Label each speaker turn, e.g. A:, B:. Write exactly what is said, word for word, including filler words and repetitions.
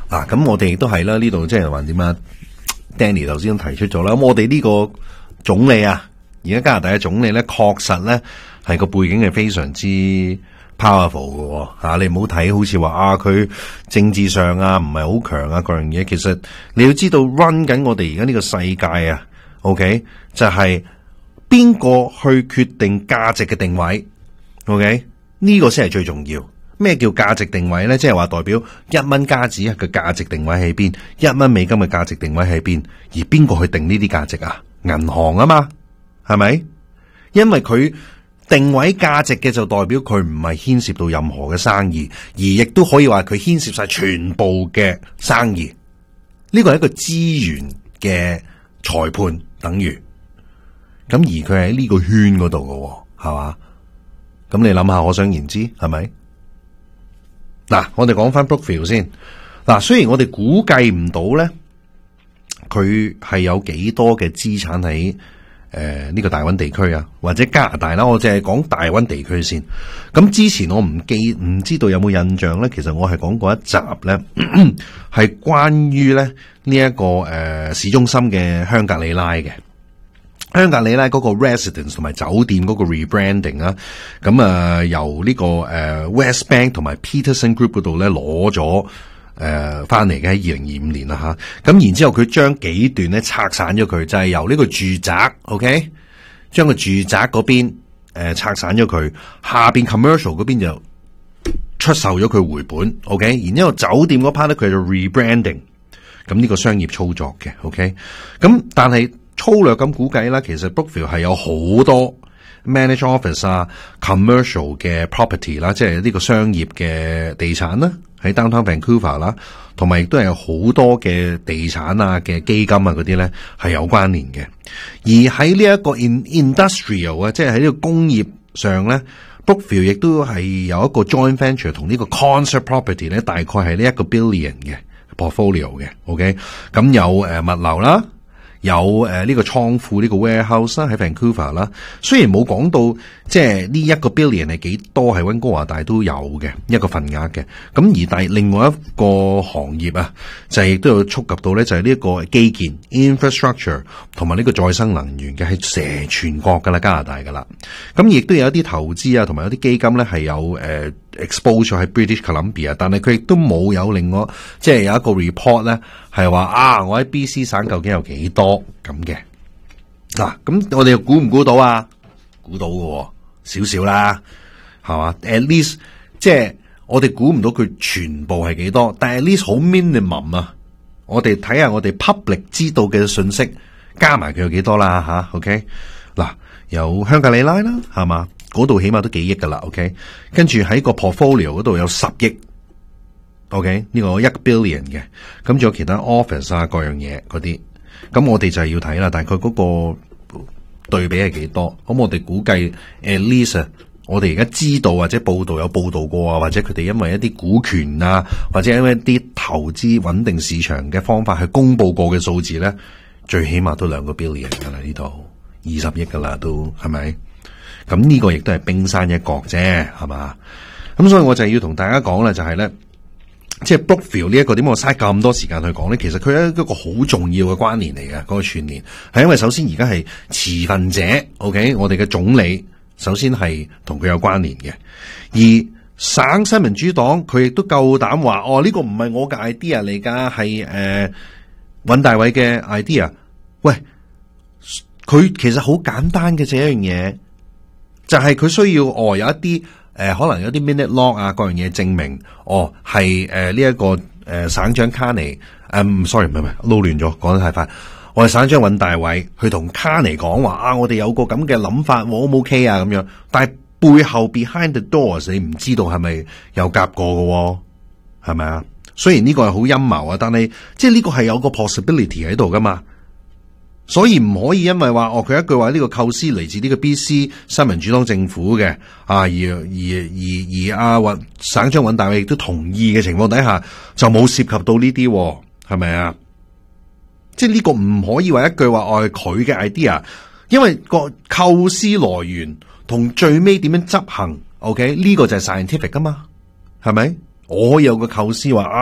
A: 嗱，咁我哋亦都係啦，呢度即係話點啊 ？Danny 頭先提出咗啦，咁我哋呢個總理啊，而家加拿大嘅總理咧，確實咧係個背景係非常之 powerful 嘅吓、啊，你唔好睇好似話啊，佢政治上啊唔係好強啊各樣嘢，其實你要知道 run 緊我哋而家呢個世界啊 ，OK 就係邊個去決定價值嘅定位 ，OK 呢個先係最重要。咩叫價值定位咧？即係話代表一蚊加紙嘅價值定位喺邊，一蚊美金嘅價值定位喺邊，而邊個去定呢啲價值啊？銀行啊嘛，係咪？因為佢定位價值嘅就代表佢唔係牽涉到任何嘅生意，而亦都可以話佢牽涉晒全部嘅生意。呢個係一個資源嘅裁判，等於咁，而佢喺呢個圈嗰度嘅，係嘛？咁你諗下，可想而知，係咪？嗱，我哋講翻 Brookfield 先。嗱，雖然我哋估計唔到咧，佢係有幾多嘅資產喺誒呢個大溫地區啊，或者加拿大啦。我淨係講大溫地區先。咁之前我唔記唔知道有冇印象咧？其實我係講過一集咧，係關於咧呢一個誒、呃、市中心嘅香格里拉嘅。香格里拉嗰個 residence 同埋酒店嗰個 rebranding 啊，咁啊由呢個誒 Westbank 同埋 Peterson Group 嗰度咧攞咗誒翻嚟嘅，喺二零二五年啦吓，咁然之後佢將幾段咧拆散咗佢，就係、是、由呢個住宅 OK， 將個住宅嗰邊誒拆散咗佢，下邊 commercial 嗰邊就出售咗佢回本 OK， 然之後酒店嗰 part 咧佢就 rebranding， 咁呢個商業操作嘅 OK， 咁但係粗略咁估計啦，其實 Brookfield 係有好多 manage office 啊 commercial 嘅 property 啦，即係呢個商業嘅地產啦，喺 downtown Vancouver 啦，同埋亦都係有好多嘅地產啊嘅基金啊嗰啲咧係有關聯嘅。而喺呢一個 in industrial 啊，即係喺呢個工業上咧 Brookfield 亦都係有一個 joint venture 同呢個 concert property 咧，大概係呢一個 billion 嘅 portfolio 嘅 OK， 咁有誒、呃、物流啦。有誒呢、呃這個倉庫呢個 warehouse 啦，喺 Vancouver 啦，雖然冇講到即係呢一個 billion 係幾多，係溫哥華大都有嘅一個份額嘅。咁而但係另外一個行業啊，就係亦都有觸及到咧，就係呢一個基建 infrastructure 同埋呢個再生能源嘅，係成全國噶啦，加拿大噶啦。咁亦都有一啲投資啊，同埋有啲基金咧係有誒、呃、exposure 喺 British Columbia， 但係佢亦都冇有另外即係有一個 report 咧係話啊，我喺 B C 省究竟有幾多咁嘅。嗱，咁我哋又估唔估到啊？估到嘅少少啦，係嘛 ？At least 即係我哋估唔到佢全部係幾多，但係 at least 好 minimum 啊！我哋睇下我哋 public 知道嘅信息，加埋佢有幾多啦吓、啊、？OK， 嗱，有香格里拉啦，係嘛？嗰度起碼都幾億噶啦 ，OK。跟住喺個 portfolio 嗰度有十億 ，OK， 呢個一個 billion 嘅，咁仲有其他 office 啊，各樣嘢嗰啲，咁我哋就係要睇啦，大概嗰個對比係幾多？咁我哋估計 at least 我哋而家知道或者報道有報道過啊，或者佢哋因為一啲股權啊，或者因為一啲投資穩定市場嘅方法去公布過嘅數字咧，最起碼都兩個 billion 噶啦，呢度二十億噶啦，都係咪？咁呢個亦都係冰山一角啫，係嘛？咁所以我就要同大家講啦，就係、是、咧，即係 Brookfield 呢一個點解我嘥咁多時間去講咧？其實佢係一個好重要嘅關聯嚟嘅，嗰、那個串聯係因為首先而家係持份者 ，OK， 我哋嘅總理首先係同佢有關聯嘅，而省新民主黨佢亦都夠膽話，哦呢、這個唔係我嘅 idea 嚟噶，係誒尹大偉嘅 idea。喂，佢其實好簡單嘅這一樣嘢。就係佢需要哦，有一啲誒、呃，可能有啲 minute log 啊，各樣嘢證明哦，係誒呢一個誒、呃、省長卡尼誒、嗯、，sorry 唔係唔係撈亂咗，講得太快。我係省長尹大偉去同卡尼講話啊，我哋有個咁嘅諗法，我 O 唔 OK 啊咁樣。但係背後 behind the doors，你唔知道係咪有夾過嘅，係咪啊？雖然呢個係好陰謀啊，但係即係呢個係有個 possibility 喺度噶嘛。所以唔可以因為話哦，佢一句話呢個構思嚟自呢個 B C 新民主黨政府嘅啊，而而而而阿尹省長尹大偉亦都同意嘅情況底下，就冇涉及到呢啲，係咪啊？即係呢個唔可以話一句話哦，係佢嘅 idea， 因為個構思來源同最尾點樣執行 ，OK 呢個就係 scientific 噶嘛，係咪？我有個構思話啊。